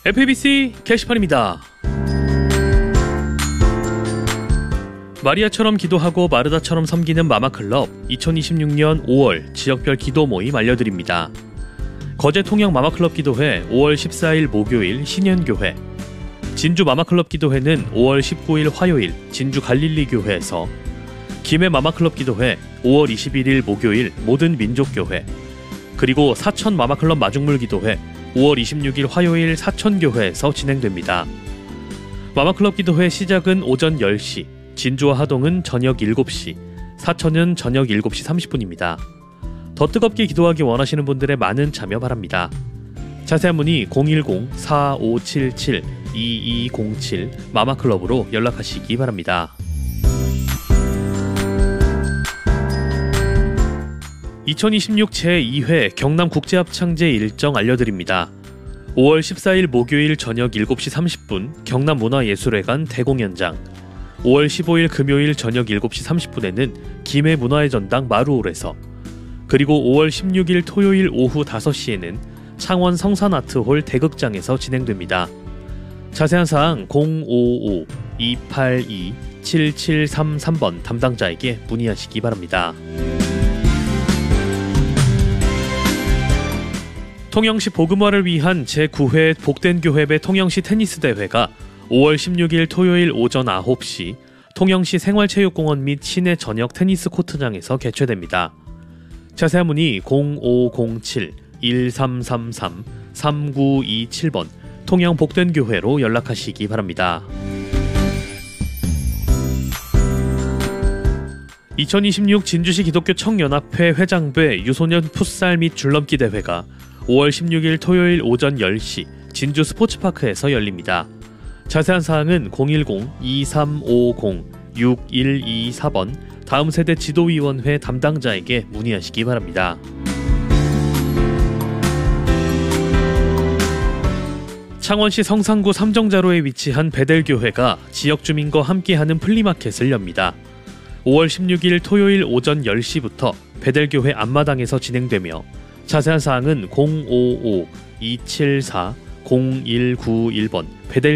FABC 게시판입니다. 마리아처럼 기도하고 마르다처럼 섬기는 마마클럽 2026년 5월 지역별 기도 모임 알려드립니다. 거제 통영 마마클럽 기도회 5월 14일 목요일 신현교회, 진주 마마클럽 기도회는 5월 19일 화요일 진주 갈릴리 교회에서, 김해 마마클럽 기도회 5월 21일 목요일 모든 민족교회, 그리고 사천 마마클럽 마중물 기도회 5월 26일 화요일 사천교회에서 진행됩니다. 마마클럽 기도회 시작은 오전 10시, 진주와 하동은 저녁 7시, 사천은 저녁 7시 30분입니다. 더 뜨겁게 기도하기 원하시는 분들의 많은 참여 바랍니다. 자세한 문의 010-4577-2207 마마클럽으로 연락하시기 바랍니다. 2026 제2회 경남국제합창제 일정 알려드립니다. 5월 14일 목요일 저녁 7시 30분 경남문화예술회관 대공연장, 5월 15일 금요일 저녁 7시 30분에는 김해 문화의 전당 마루홀에서, 그리고 5월 16일 토요일 오후 5시에는 창원 성산아트홀 대극장에서 진행됩니다. 자세한 사항 055-282-7733번 담당자에게 문의하시기 바랍니다. 통영시 복음화를 위한 제9회 복된 교회배 통영시 테니스 대회가 5월 16일 토요일 오전 9시 통영시 생활체육공원 및 시내 전역 테니스 코트장에서 개최됩니다. 자세한 문의 0507-1333-3927번 통영 복된 교회로 연락하시기 바랍니다. 2026 진주시 기독교 청년합회 회장배 유소년 풋살 및 줄넘기 대회가 5월 16일 토요일 오전 10시 진주 스포츠파크에서 열립니다. 자세한 사항은 010-2350-6124번 다음 세대 지도위원회 담당자에게 문의하시기 바랍니다. 창원시 성산구 삼정자로에 위치한 베델교회가 지역 주민과 함께하는 플리마켓을 엽니다. 5월 16일 토요일 오전 10시부터 베델교회 앞마당에서 진행되며, 자세한 사항은 055-274-0191번 베델